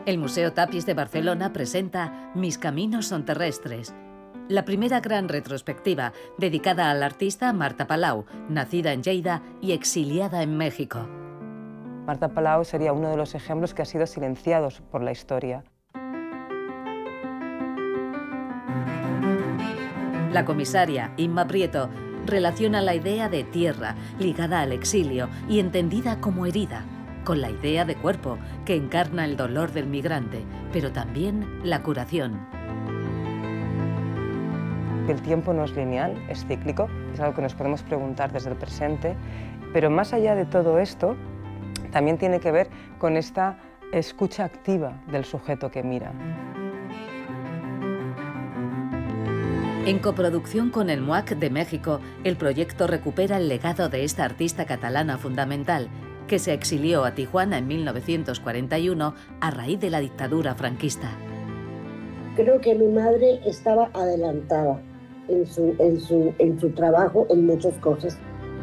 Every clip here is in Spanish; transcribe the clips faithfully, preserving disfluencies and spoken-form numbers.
El Museo Tapis de Barcelona presenta Mis caminos son terrestres, la primera gran retrospectiva dedicada al artista Marta Palau, nacida en Lleida y exiliada en México. Marta Palau sería uno de los ejemplos que ha sido silenciados por la historia. La comisaria, Inma Prieto, relaciona la idea de tierra ligada al exilio y entendida como herida, con la idea de cuerpo que encarna el dolor del migrante, pero también la curación. El tiempo no es lineal, es cíclico, es algo que nos podemos preguntar desde el presente, pero más allá de todo esto, también tiene que ver con esta escucha activa del sujeto que mira. En coproducción con el M U A C de México, el proyecto recupera el legado de esta artista catalana fundamental, que se exilió a Tijuana en mil novecientos cuarenta y uno a raíz de la dictadura franquista. Creo que mi madre estaba adelantada en su, en su, en su trabajo en muchas cosas.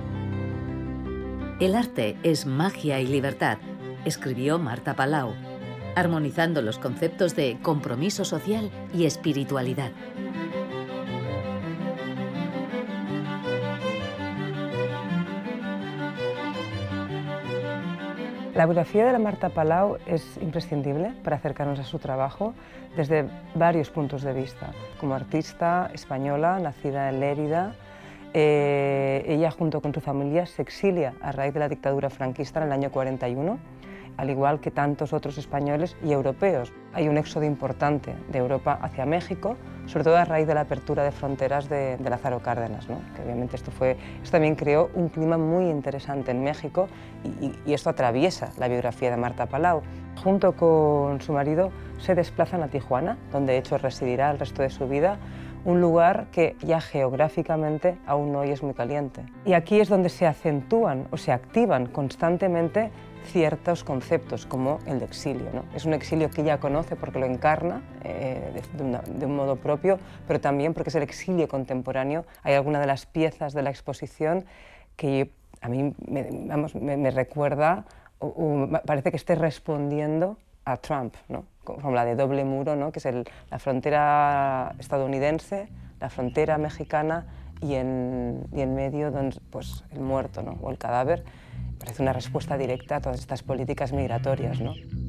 El arte es magia y libertad, escribió Marta Palau, armonizando los conceptos de compromiso social y espiritualidad. La biografía de la Marta Palau es imprescindible para acercarnos a su trabajo desde varios puntos de vista. Como artista española, nacida en Lérida, eh, ella junto con su familia se exilia a raíz de la dictadura franquista en el año cuarenta y uno, al igual que tantos otros españoles y europeos. Hay un éxodo importante de Europa hacia México, sobre todo a raíz de la apertura de fronteras de, de Lázaro Cárdenas, ¿no? Que obviamente esto, fue, esto también creó un clima muy interesante en México y, y, y esto atraviesa la biografía de Marta Palau. Junto con su marido se desplazan a Tijuana, donde de hecho residirá el resto de su vida, un lugar que ya geográficamente aún hoy es muy caliente. Y aquí es donde se acentúan o se activan constantemente ciertos conceptos, como el de exilio, ¿no? Es un exilio que ella conoce porque lo encarna eh, de, de, una, de un modo propio, pero también porque es el exilio contemporáneo. Hay alguna de las piezas de la exposición que a mí me, vamos, me, me recuerda, o, o parece que esté respondiendo a Trump, ¿no? Como la de doble muro, ¿no? Que es el, la frontera estadounidense, la frontera mexicana y en, y en medio donde, pues, el muerto, ¿no? O el cadáver. Parece una respuesta directa a todas estas políticas migratorias, ¿no?